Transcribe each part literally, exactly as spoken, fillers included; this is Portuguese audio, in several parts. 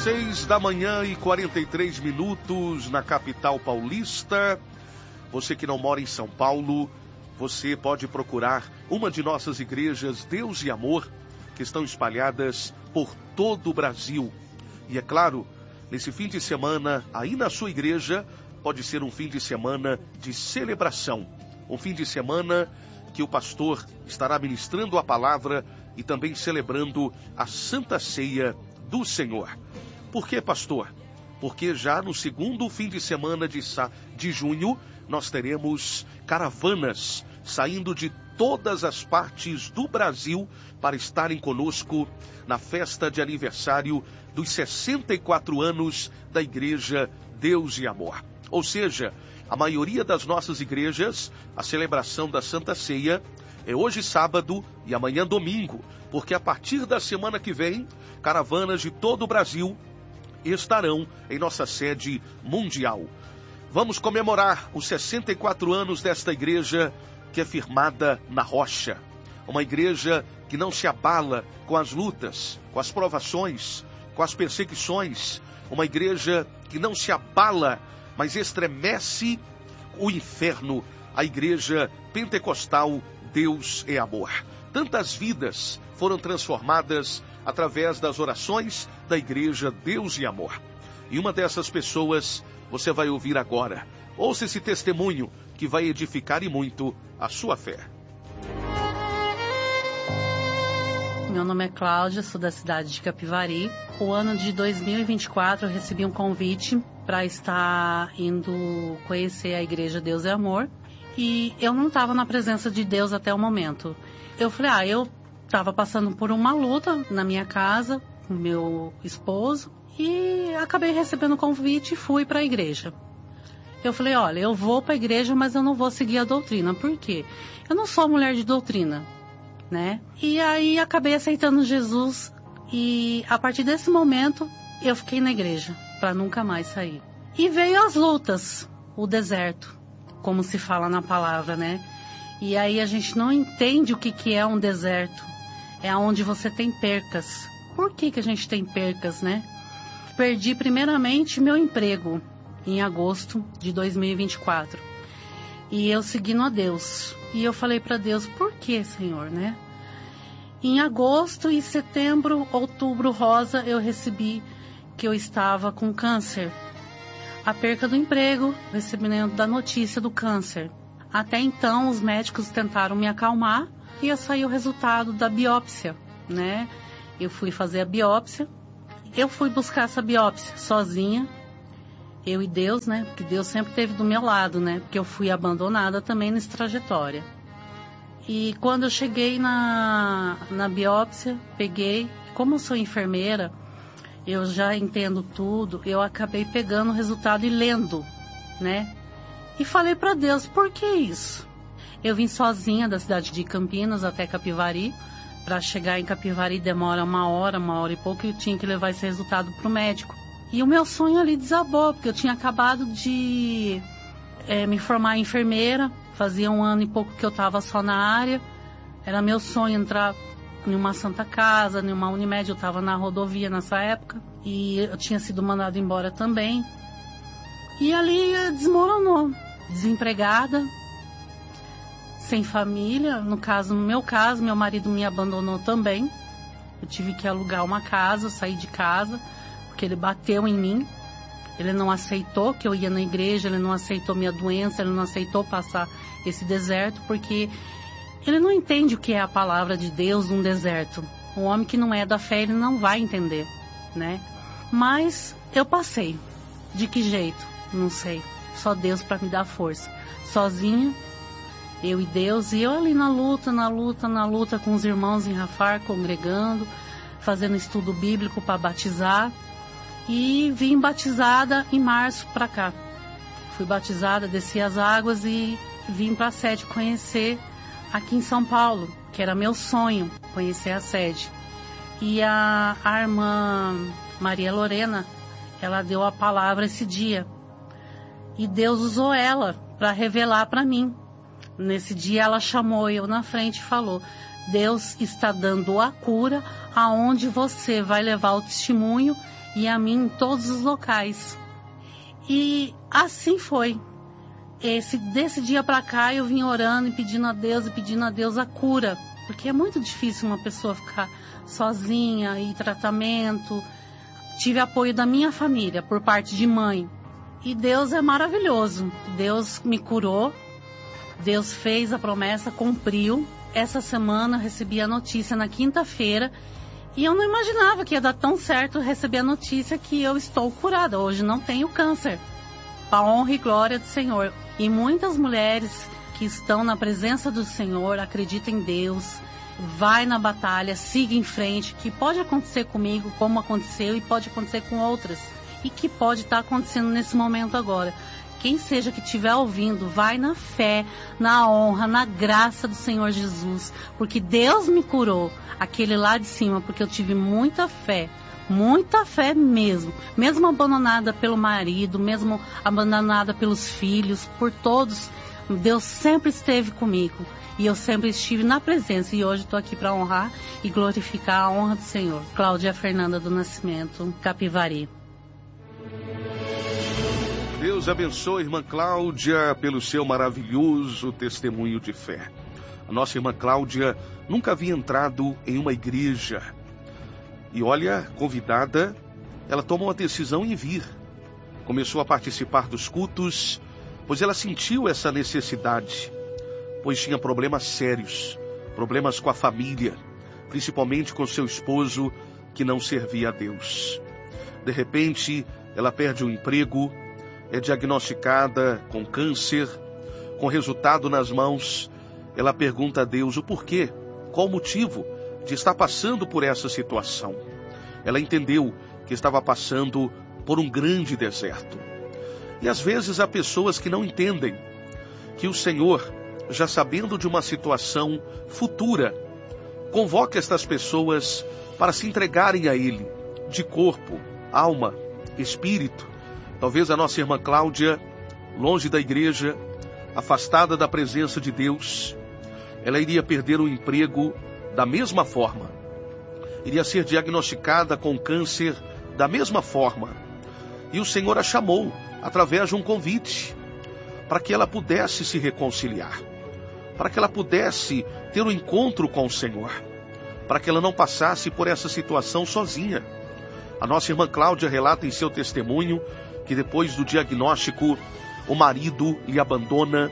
Seis da manhã e quarenta e três minutos na capital paulista. Você que não mora em São Paulo, você pode procurar uma de nossas igrejas Deus e Amor, que estão espalhadas por todo o Brasil. E é claro, nesse fim de semana, aí na sua igreja, pode ser um fim de semana de celebração. Um fim de semana que o pastor estará ministrando a palavra e também celebrando a Santa Ceia do Senhor. Por que, pastor? Porque já no segundo fim de semana de, de junho, nós teremos caravanas saindo de todas as partes do Brasil para estarem conosco na festa de aniversário dos sessenta e quatro anos da Igreja Deus e Amor. Ou seja, a maioria das nossas igrejas, a celebração da Santa Ceia é hoje sábado e amanhã domingo, porque a partir da semana que vem, caravanas de todo o Brasil estarão em nossa sede mundial. Vamos comemorar os sessenta e quatro anos desta igreja que é firmada na rocha. Uma igreja que não se abala com as lutas, com as provações, com as perseguições. Uma igreja que não se abala, mas estremece o inferno. A igreja pentecostal Deus é Amor. Tantas vidas foram transformadas através das orações da igreja Deus e Amor. E uma dessas pessoas você vai ouvir agora. Ouça esse testemunho que vai edificar e muito a sua fé. Meu nome é Cláudia, sou da cidade de Capivari. O ano de dois mil e vinte e quatro eu recebi um convite para estar indo conhecer a igreja Deus é Amor. E eu não estava na presença de Deus até o momento. Eu falei, ah, eu estava passando por uma luta na minha casa, com meu esposo, e acabei recebendo o convite e fui para a igreja. Eu falei, olha, eu vou para a igreja, mas eu não vou seguir a doutrina. Por quê? Eu não sou mulher de doutrina, né? E aí acabei aceitando Jesus e a partir desse momento eu fiquei na igreja para nunca mais sair. E veio as lutas, o deserto, como se fala na palavra, né? E aí a gente não entende o que, que é um deserto. É onde você tem percas. Por que, que a gente tem percas, né? Perdi primeiramente meu emprego em agosto de dois mil e vinte e quatro. E eu seguindo a Deus. E eu falei para Deus, por que, Senhor, né? Em agosto e setembro, outubro rosa, eu recebi que eu estava com câncer. A perca do emprego, recebimento da notícia do câncer. Até então, os médicos tentaram me acalmar e ia sair o resultado da biópsia, né? Eu fui fazer a biópsia. Eu fui buscar essa biópsia sozinha, eu e Deus, né? Porque Deus sempre esteve do meu lado, né? Porque eu fui abandonada também nessa trajetória. E quando eu cheguei na, na biópsia, peguei, como eu sou enfermeira, eu já entendo tudo, eu acabei pegando o resultado e lendo, né? E falei para Deus, por que isso? Eu vim sozinha da cidade de Campinas até Capivari. Para chegar em Capivari demora uma hora, uma hora e pouco, e eu tinha que levar esse resultado para o médico. E o meu sonho ali desabou, porque eu tinha acabado de é, me formar em enfermeira, fazia um ano e pouco que eu estava só na área. Era meu sonho entrar em uma Santa Casa, em uma Unimed, eu estava na rodovia nessa época, e eu tinha sido mandado embora também. E ali desmoronou, desempregada, sem família. No caso, no meu caso, meu marido me abandonou também. Eu tive que alugar uma casa, sair de casa, porque ele bateu em mim. Ele não aceitou que eu ia na igreja, ele não aceitou minha doença, ele não aceitou passar esse deserto, porque ele não entende o que é a palavra de Deus num deserto. Um homem que não é da fé, ele não vai entender, né? Mas eu passei. De que jeito? Não sei. Só Deus para me dar força. Sozinha, eu e Deus, e eu ali na luta, na luta, na luta com os irmãos em Rafar, congregando, fazendo estudo bíblico para batizar. E vim batizada em março para cá. Fui batizada, desci as águas e vim para a sede conhecer aqui em São Paulo, que era meu sonho, conhecer a sede. E a, a irmã Maria Lorena, ela deu a palavra esse dia. E Deus usou ela para revelar para mim. Nesse dia ela chamou eu na frente e falou, Deus está dando a cura, aonde você vai levar o testemunho e a mim em todos os locais. E assim foi. Esse, desse dia para cá eu vim orando e pedindo a Deus e pedindo a Deus a cura. Porque é muito difícil uma pessoa ficar sozinha e tratamento. Tive apoio da minha família, por parte de mãe. E Deus é maravilhoso. Deus me curou. Deus fez a promessa, cumpriu. Essa semana eu recebi a notícia na quinta-feira. E eu não imaginava que ia dar tão certo receber a notícia que eu estou curada. Hoje não tenho câncer. A honra e glória do Senhor. E muitas mulheres que estão na presença do Senhor, acreditam em Deus, vai na batalha, siga em frente, que pode acontecer comigo, como aconteceu, e pode acontecer com outras. E que pode estar acontecendo nesse momento agora. Quem seja que estiver ouvindo, vai na fé, na honra, na graça do Senhor Jesus. Porque Deus me curou, aquele lá de cima, porque eu tive muita fé. Muita fé mesmo. Mesmo abandonada pelo marido, mesmo abandonada pelos filhos, por todos, Deus sempre esteve comigo. E eu sempre estive na presença. E hoje estou aqui para honrar e glorificar a honra do Senhor. Cláudia Fernanda do Nascimento, Capivari. Deus abençoe a irmã Cláudia pelo seu maravilhoso testemunho de fé. A nossa irmã Cláudia nunca havia entrado em uma igreja. E olha, convidada, ela tomou uma decisão em vir. Começou a participar dos cultos, pois ela sentiu essa necessidade. Pois tinha problemas sérios, problemas com a família, principalmente com seu esposo, que não servia a Deus. De repente, ela perde o emprego, é diagnosticada com câncer, com resultado nas mãos. Ela pergunta a Deus o porquê, qual o motivo de estar passando por essa situação. Ela entendeu que estava passando por um grande deserto. E às vezes há pessoas que não entendem que o Senhor, já sabendo de uma situação futura, convoca estas pessoas para se entregarem a Ele, de corpo, alma, espírito. Talvez a nossa irmã Cláudia, longe da igreja, afastada da presença de Deus, ela iria perder o emprego da mesma forma. Iria ser diagnosticada com câncer da mesma forma. E o Senhor a chamou através de um convite para que ela pudesse se reconciliar, para que ela pudesse ter um encontro com o Senhor, para que ela não passasse por essa situação sozinha. A nossa irmã Cláudia relata em seu testemunho que depois do diagnóstico, o marido lhe abandona,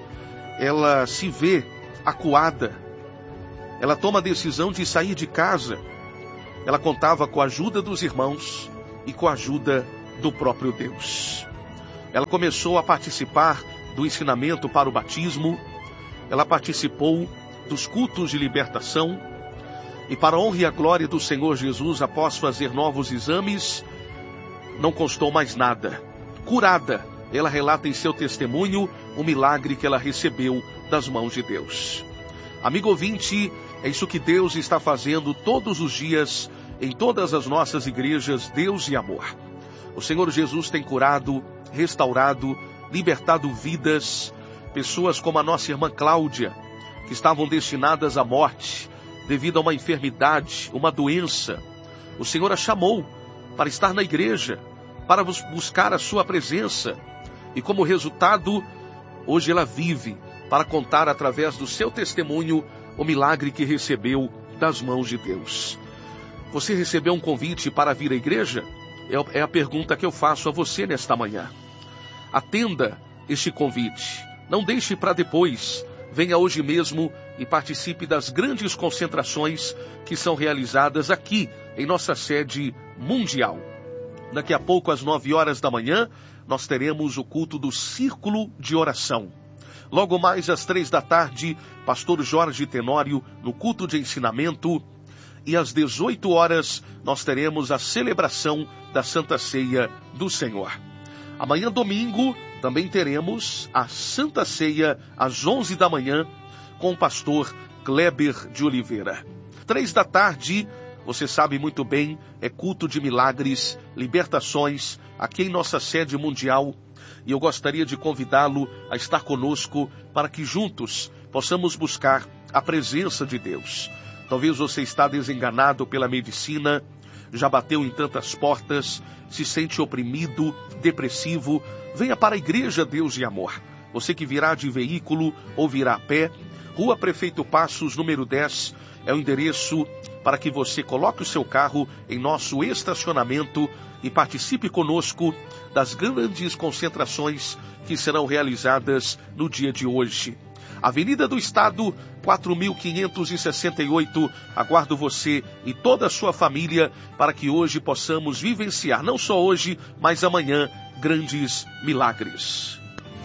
ela se vê acuada, ela toma a decisão de sair de casa. Ela contava com a ajuda dos irmãos e com a ajuda do próprio Deus. Ela começou a participar do ensinamento para o batismo, ela participou dos cultos de libertação, e para a honra e a glória do Senhor Jesus, após fazer novos exames, não constou mais nada. Curada, ela relata em seu testemunho o milagre que ela recebeu das mãos de Deus. Amigo ouvinte, é isso que Deus está fazendo todos os dias em todas as nossas igrejas, Deus e Amor. O Senhor Jesus tem curado, restaurado, libertado vidas, pessoas como a nossa irmã Cláudia, que estavam destinadas à morte devido a uma enfermidade, uma doença. O Senhor a chamou para estar na igreja, para buscar a sua presença. E como resultado, hoje ela vive para contar através do seu testemunho o milagre que recebeu das mãos de Deus. Você recebeu um convite para vir à igreja? É a pergunta que eu faço a você nesta manhã. Atenda este convite. Não deixe para depois. Venha hoje mesmo e participe das grandes concentrações que são realizadas aqui em nossa sede mundial. Daqui a pouco, às nove horas da manhã, nós teremos o culto do Círculo de Oração. Logo mais às três da tarde, pastor Jorge Tenório no culto de ensinamento. E às dezoito horas, nós teremos a celebração da Santa Ceia do Senhor. Amanhã, domingo, também teremos a Santa Ceia às onze da manhã com o pastor Kleber de Oliveira. Três da tarde, você sabe muito bem, é culto de milagres, libertações, aqui em nossa sede mundial. E eu gostaria de convidá-lo a estar conosco para que juntos possamos buscar a presença de Deus. Talvez você está desenganado pela medicina, já bateu em tantas portas, se sente oprimido, depressivo. Venha para a Igreja Deus e Amor. Você que virá de veículo ou virá a pé, Rua Prefeito Passos, número dez, é o endereço para que você coloque o seu carro em nosso estacionamento e participe conosco das grandes concentrações que serão realizadas no dia de hoje. Avenida do Estado, quatro mil quinhentos e sessenta e oito. Aguardo você e toda a sua família para que hoje possamos vivenciar, não só hoje, mas amanhã, grandes milagres.